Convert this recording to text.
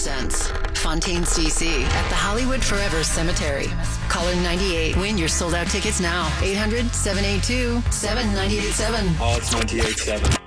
Fontaine's DC at the Hollywood Forever Cemetery. Caller 98. Win your sold-out tickets now. 800-782-7987. Oh, it's 98.7.